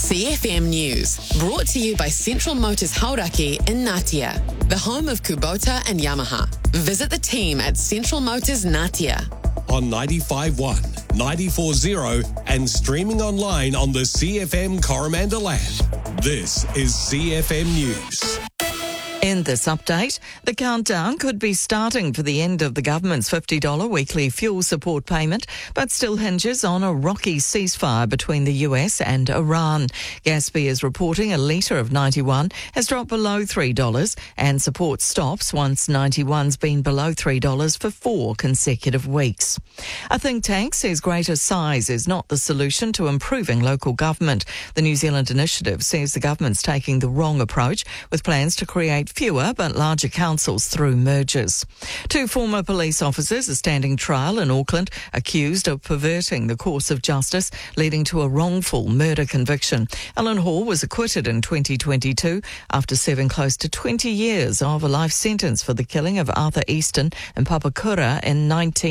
CFM News, brought to you by Central Motors Hauraki in Ngatea, the home of Kubota and Yamaha. Visit the team at Central Motors Ngatea. On 95.1, 94.0 and streaming online on the CFM Coromandel app. This is CFM News. In this update, the countdown could be starting for the end of the government's $50 weekly fuel support payment, but still hinges on a rocky ceasefire between the US and Iran. Gaspy is reporting a litre of 91 has dropped below $3 and support stops once 91's been below $3 for 4 consecutive weeks. A think tank says greater size is not the solution to improving local government. The New Zealand Initiative says the government's taking the wrong approach with plans to create fewer but larger councils through mergers. 2 former police officers are standing trial in Auckland, accused of perverting the course of justice, leading to a wrongful murder conviction. Alan Hall was acquitted in 2022 after serving close to 20 years of a life sentence for the killing of Arthur Easton and Papakura in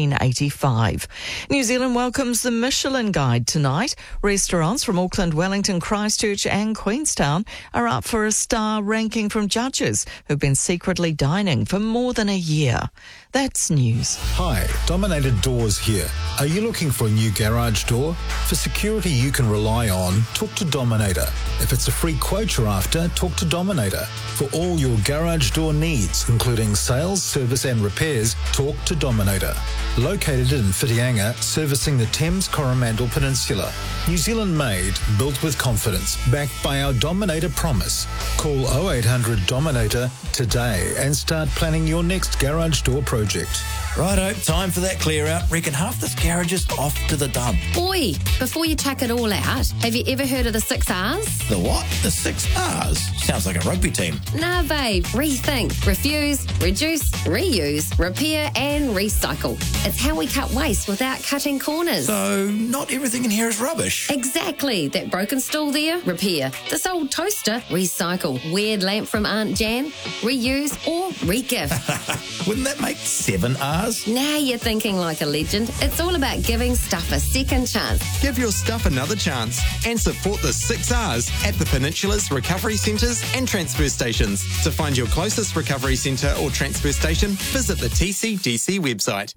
1985. New Zealand welcomes the Michelin Guide tonight. Restaurants from Auckland, Wellington, Christchurch and Queenstown are up for a star ranking from judges who've been secretly dining for more than a year. That's news. Hi, Dominator Doors here. Are you looking for a new garage door? For security you can rely on, talk to Dominator. If it's a free quote you're after, talk to Dominator. For all your garage door needs, including sales, service and repairs, talk to Dominator. Located in Whitianga, servicing the Thames Coromandel Peninsula. New Zealand made, built with confidence, backed by our Dominator promise. Call 0800 Dominator today and start planning your next garage door project. Righto, time for that clear out. Reckon half this garage is off to the dump. Oi, before you chuck it all out, have you ever heard of the 6 R's? The what? The 6 R's? Sounds like a rugby team. Nah, babe. Rethink, refuse, reduce, reuse, repair and recycle. It's how we cut waste without cutting corners. So, not everything in here is rubbish. Exactly. That broken stool there, repair. This old toaster, recycle. Weird lamp from Aunt Jan, reuse or regift. Wouldn't that make 7 R's? Now you're thinking like a legend. It's all about giving stuff a second chance. Give your stuff another chance and support the 6 R's at the Peninsula's recovery centres and transfer stations. To find your closest recovery centre or transfer station, visit the TCDC website.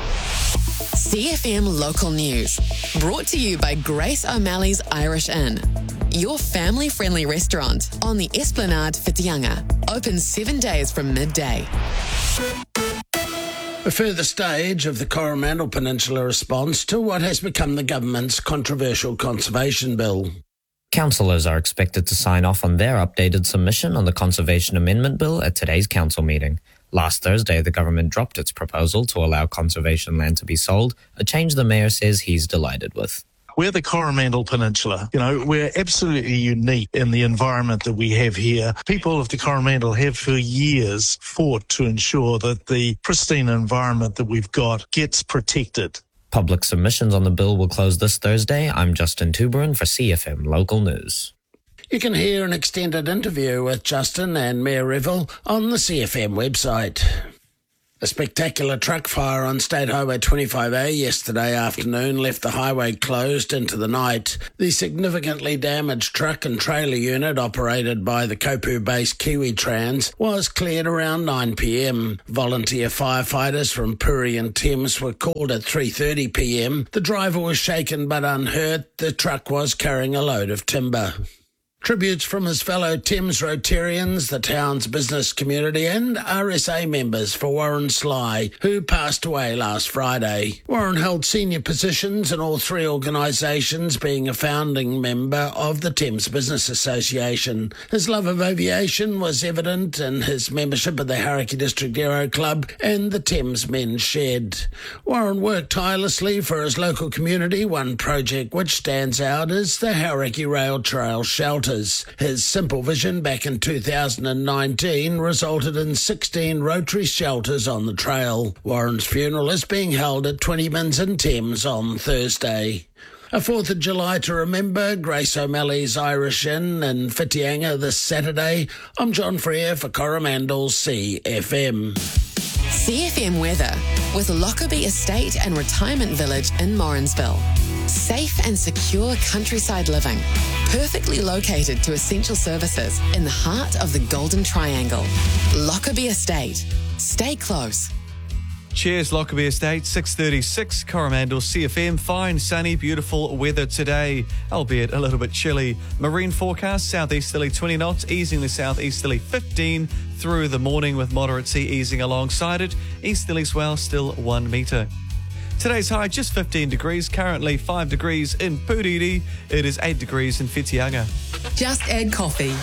CFM Local News, brought to you by Grace O'Malley's Irish Inn, your family-friendly restaurant on the Esplanade Whitianga. Open 7 days from midday. A further stage of the Coromandel Peninsula response to what has become the government's controversial conservation bill. Councillors are expected to sign off on their updated submission on the Conservation Amendment Bill at today's council meeting. Last Thursday, the government dropped its proposal to allow conservation land to be sold, a change the mayor says he's delighted with. We're the Coromandel Peninsula. We're absolutely unique in the environment that we have here. People of the Coromandel have for years fought to ensure that the pristine environment that we've got gets protected. Public submissions on the bill will close this Thursday. I'm Justin Tuberin for CFM Local News. You can hear an extended interview with Justin and Mayor Revel on the CFM website. A spectacular truck fire on State Highway 25A yesterday afternoon left the highway closed into the night. The significantly damaged truck and trailer unit operated by the Kopu-based Kiwi Trans was cleared around 9 p.m. Volunteer firefighters from Puri and Thames were called at 3:30 p.m. The driver was shaken but unhurt. The truck was carrying a load of timber. Tributes from his fellow Thames Rotarians, the town's business community and RSA members for Warren Sly, who passed away last Friday. Warren held senior positions in all 3 organisations, being a founding member of the Thames Business Association. His love of aviation was evident in his membership of the Hauraki District Aero Club and the Thames Men's Shed. Warren worked tirelessly for his local community. One project which stands out is the Hauraki Rail Trail Shelter. His simple vision back in 2019 resulted in 16 Rotary shelters on the trail. Warren's funeral is being held at 20 Mins in Thames on Thursday. A 4th of July to remember, Grace O'Malley's Irish Inn in Whitianga this Saturday. I'm John Freer for Coromandel CFM. CFM weather with Lockerbie Estate and Retirement Village in Morrinsville. Safe and secure countryside living. Perfectly located to essential services in the heart of the Golden Triangle. Lockerbie Estate. Stay close. Cheers, Lockerbie Estate, 6:36, Coromandel CFM. Fine, sunny, beautiful weather today, albeit a little bit chilly. Marine forecast, southeasterly 20 knots, easing to southeasterly 15 through the morning with moderate sea easing alongside it. Easterly swell still 1 metre. Today's high just 15 degrees, currently 5 degrees in Puriri. It is 8 degrees in Whitianga. Just add coffee.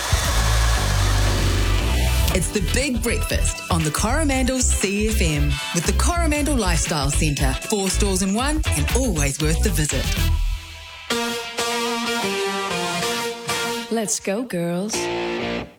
It's the Big Breakfast on the Coromandel CFM with the Coromandel Lifestyle Centre. 4 stores in one and always worth the visit. Let's go, girls.